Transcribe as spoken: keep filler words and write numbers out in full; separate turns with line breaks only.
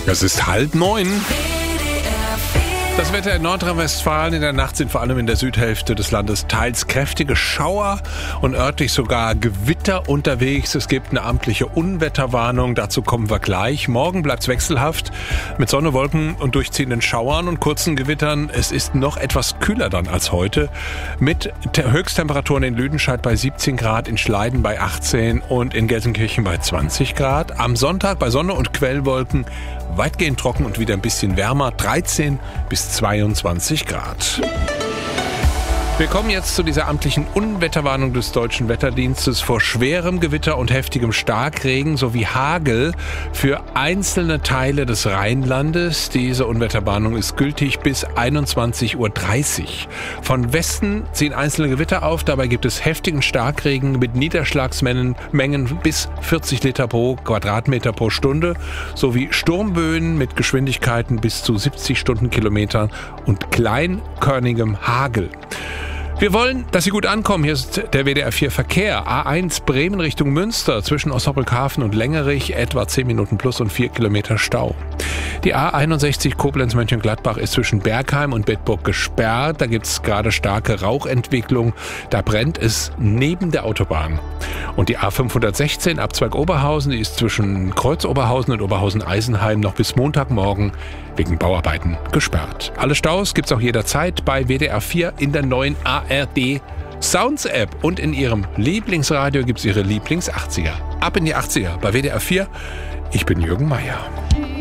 Es ist halb neun. Das Wetter in Nordrhein-Westfalen in der Nacht sind vor allem in der Südhälfte des Landes teils kräftige Schauer und örtlich sogar Gewitter unterwegs. Es gibt eine amtliche Unwetterwarnung, dazu kommen wir gleich. Morgen bleibt's wechselhaft mit Sonne, Wolken und durchziehenden Schauern und kurzen Gewittern. Es ist noch etwas kühler dann als heute mit Höchsttemperaturen in Lüdenscheid bei siebzehn Grad, in Schleiden bei achtzehn und in Gelsenkirchen bei zwanzig Grad. Am Sonntag bei Sonne und Quellwolken weitgehend trocken und wieder ein bisschen wärmer, dreizehn bis zweiundzwanzig Grad. Wir kommen jetzt zu dieser amtlichen Unwetterwarnung des Deutschen Wetterdienstes vor schwerem Gewitter und heftigem Starkregen sowie Hagel für einzelne Teile des Rheinlandes. Diese Unwetterwarnung ist gültig bis einundzwanzig Uhr dreißig. Von Westen ziehen einzelne Gewitter auf, dabei gibt es heftigen Starkregen mit Niederschlagsmengen Mengen bis vierzig Liter pro Quadratmeter pro Stunde sowie Sturmböen mit Geschwindigkeiten bis zu siebzig Stundenkilometern und kleinkörnigem Hagel. Wir wollen, dass Sie gut ankommen. Hier ist der W D R vier Verkehr. A eins Bremen Richtung Münster zwischen Osnabrückhafen und Längerich etwa zehn Minuten plus und vier Kilometer Stau. Die A einundsechzig Koblenz-Mönchengladbach ist zwischen Bergheim und Bedburg gesperrt. Da gibt es gerade starke Rauchentwicklung. Da brennt es neben der Autobahn. Und die A fünfhundertsechzehn Abzweig Oberhausen, die ist zwischen Kreuz Oberhausen und Oberhausen-Eisenheim noch bis Montagmorgen wegen Bauarbeiten gesperrt. Alle Staus gibt's auch jederzeit bei W D R vier in der neuen A R D Sounds App und in Ihrem Lieblingsradio gibt's Ihre Lieblings-achtziger. Ab in die achtziger bei W D R vier. Ich bin Jürgen Meier.